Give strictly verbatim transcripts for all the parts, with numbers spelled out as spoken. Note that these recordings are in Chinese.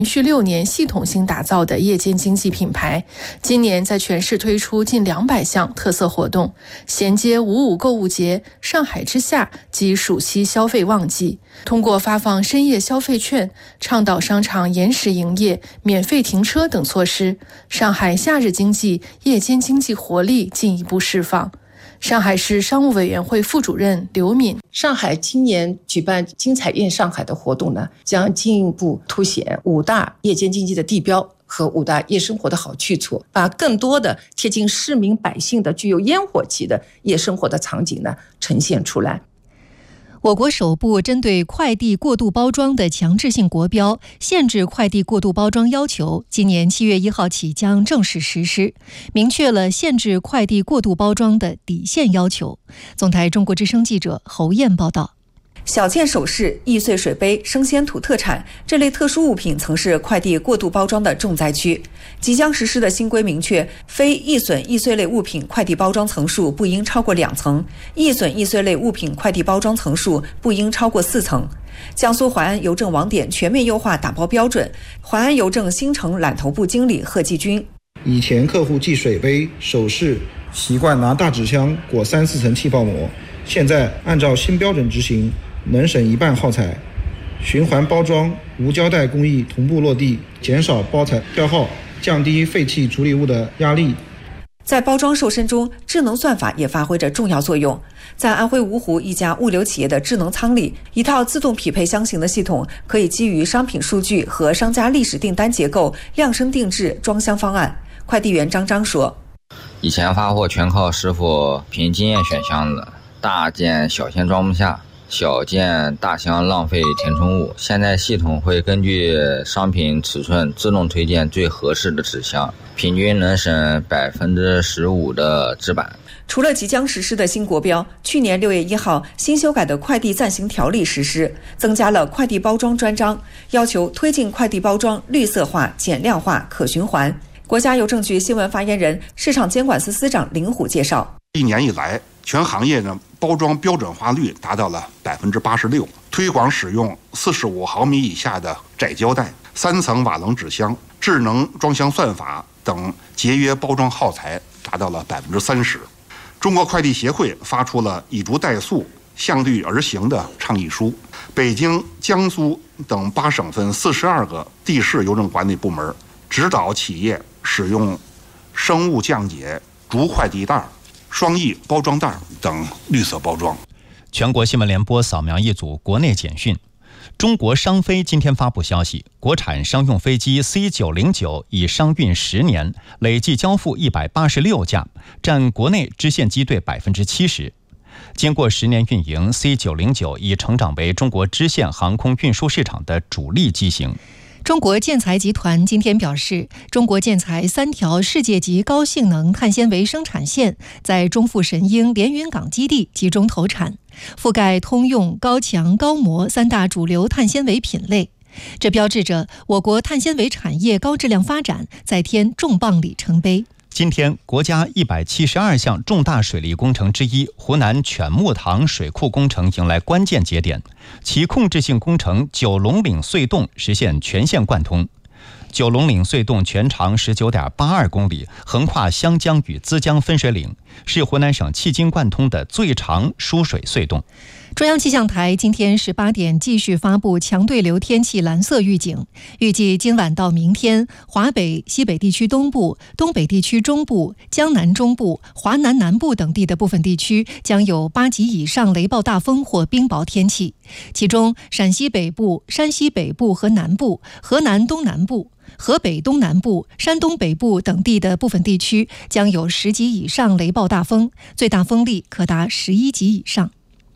连续六年系统性打造的夜间经济品牌，今年在全市推出近两百项特色活动，衔接五五购物节、上海之夏及暑期消费旺季。通过发放深夜消费券、倡导商场延时营业、免费停车等措施，上海夏日经济、夜间经济活力进一步释放。上海市商务委员会副主任刘敏： 上海今年举办精彩宴上海的活动呢，将进一步凸显五大夜间经济的地标和五大夜生活的好去处，把更多的贴近市民百姓的具有烟火气的夜生活的场景呢呈现出来。 我国首部针对快递过度包装的强制性国标，限制快递过度包装要求，今年七月一号起将正式实施，明确了限制快递过度包装的底线要求。总台中国之声记者侯燕报道。 小件首饰、易碎水杯、生鲜土特产这类特殊物品曾是快递过度包装的重灾区。即将实施的新规明确，非易损易碎类物品快递包装层数不应超过两层，易损易碎类物品快递包装层数不应超过四层。江苏淮安邮政网点全面优化打包标准，淮安邮政新城揽头部经理贺继军： 以前客户寄水杯、首饰习惯拿大纸箱裹三四层气泡膜，现在按照新标准执行，能省一半耗材，循环包装、无胶带工艺同步落地，减少包材消耗，降低废弃处理物的压力。 在包装瘦身中，智能算法也发挥着重要作用。在安徽芜湖一家物流企业的智能仓里，一套自动匹配箱型的系统可以基于商品数据和商家历史订单结构量身定制装箱方案。快递员张张说： 以前发货全靠师傅凭经验选箱子，大件小件装不下，小件大箱浪费填充物，现在系统会根据商品尺寸自动推荐最合适的纸箱，平均能省百分之十五的纸板。 除了即将实施的新国标，去年六月一号新修改的快递暂行条例实施，增加了快递包装专章，要求推进快递包装绿色化、减量化、可循环。国家邮政局新闻发言人、市场监管司司长林虎介绍： 一年以来，全行业呢包装标准化率达到了百分之八十六，推广使用四十五毫米以下的窄胶带、三层瓦楞纸箱、智能装箱算法等节约包装耗材达到了百分之三十。中国快递协会发出了以竹代塑、向律而行的倡议书。北京、江苏等八省份四十二个地市邮政管理部门指导企业使用生物降解竹快递袋、双翼包装袋等绿色包装。 全国新闻联播扫描一组国内简讯。中国商飞今天发布消息，国产商用飞机 C 九零九已商运十年，累计交付一百八十六架，占国内支线机队百分之七十。经过十年运营 ，C 九零九已成长为中国支线航空运输市场的主力机型。 中国建材集团今天表示，中国建材三条世界级高性能碳纤维生产线在中富神鹰连云港基地集中投产，覆盖通用、高强、高模三大主流碳纤维品类。这标志着我国碳纤维产业高质量发展再添重磅里程碑。 今天，国家一百七十二项重大水利工程之一湖南犬木塘水库工程迎来关键节点，其控制性工程九龙岭隧洞实现全线贯通。九龙岭隧洞全长 十九点八二公里，横跨湘江与资江分水岭，是湖南省迄今贯通的最长输水隧洞。 中央气象台今天十八点继续发布强对流天气蓝色预警，预计今晚到明天，华北、西北地区东部、东北地区中部、江南中部、华南南部等地的部分地区将有八级以上雷暴大风或冰雹天气，其中陕西北部、山西北部和南部、河南东南部、河北东南部、山东北部等地的部分地区将有十级以上雷暴大风，最大风力可达十一级以上。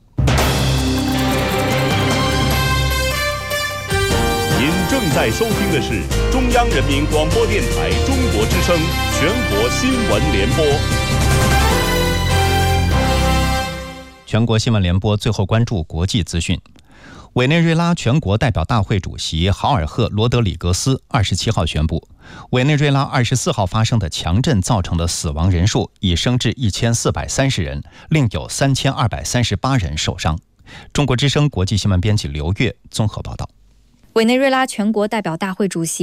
您正在收听的是中央人民广播电台中国之声全国新闻联播。 全国新闻联播最后关注国际资讯。委内瑞拉全国代表大会主席豪尔赫·罗德里格斯二十七号宣布，委内瑞拉二十四号发生的强震造成的死亡人数已升至一千四百三十人，另有三千二百三十八人受伤。中国之声国际新闻编辑刘月综合报道。 委内瑞拉全国代表大会主席